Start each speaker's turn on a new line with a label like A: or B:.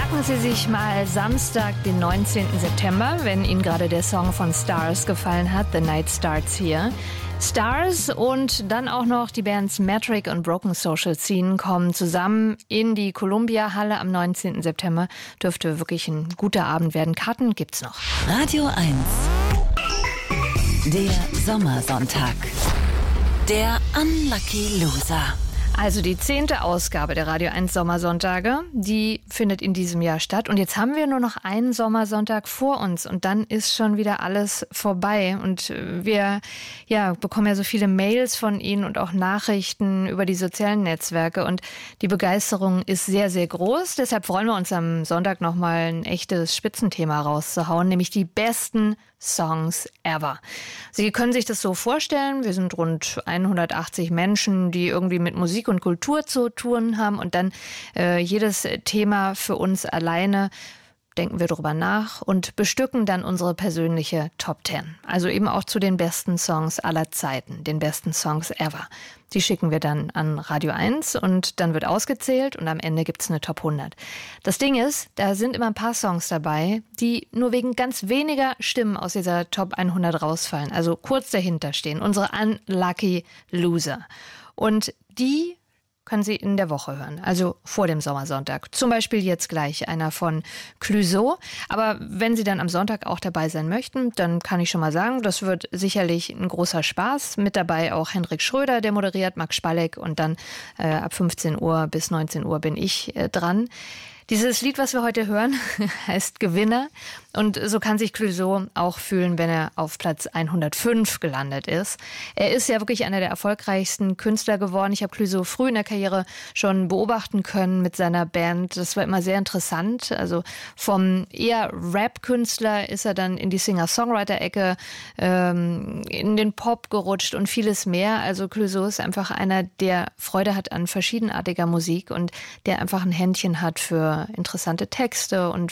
A: Merken Sie sich mal Samstag, den 19. September, wenn Ihnen gerade der Song von Stars gefallen hat, The Night Starts Here. Stars und dann auch noch die Bands Metric und Broken Social Scene kommen zusammen in die Columbia-Halle am 19. September. Dürfte wirklich ein guter Abend werden. Karten gibt's noch.
B: Radio 1. Der Sommersonntag. Der Unlucky Loser.
A: Also die 10. Ausgabe der Radio 1 Sommersonntage, die findet in diesem Jahr statt. Und jetzt haben wir nur noch einen Sommersonntag vor uns und dann ist schon wieder alles vorbei. Und wir bekommen ja so viele Mails von Ihnen und auch Nachrichten über die sozialen Netzwerke. Und die Begeisterung ist sehr, sehr groß. Deshalb freuen wir uns am Sonntag nochmal ein echtes Spitzenthema rauszuhauen, nämlich die besten Songs ever. Sie können sich das so vorstellen, wir sind rund 180 Menschen, die irgendwie mit Musik und Kultur zu tun haben und dann jedes Thema für uns alleine denken wir drüber nach und bestücken dann unsere persönliche Top 10. Also eben auch zu den besten Songs aller Zeiten, den besten Songs ever. Die schicken wir dann an Radio 1 und dann wird ausgezählt und am Ende gibt's eine Top 100. Das Ding ist, da sind immer ein paar Songs dabei, die nur wegen ganz weniger Stimmen aus dieser Top 100 rausfallen, also kurz dahinter stehen. Unsere Unlucky Loser. Und die können Sie in der Woche hören, also vor dem Sommersonntag. Zum Beispiel jetzt gleich einer von Clouseau. Aber wenn Sie dann am Sonntag auch dabei sein möchten, dann kann ich schon mal sagen, das wird sicherlich ein großer Spaß. Mit dabei auch Hendrik Schröder, der moderiert, Max Spalleck und dann ab 15 Uhr bis 19 Uhr bin ich dran. Dieses Lied, was wir heute hören, heißt Gewinner. Und so kann sich Clouseau auch fühlen, wenn er auf Platz 105 gelandet ist. Er ist ja wirklich einer der erfolgreichsten Künstler geworden. Ich habe Clouseau früh in der Karriere schon beobachten können mit seiner Band. Das war immer sehr interessant. Also vom eher Rap-Künstler ist er dann in die Singer-Songwriter-Ecke, in den Pop gerutscht und vieles mehr. Also Clouseau ist einfach einer, der Freude hat an verschiedenartiger Musik und der einfach ein Händchen hat für interessante Texte und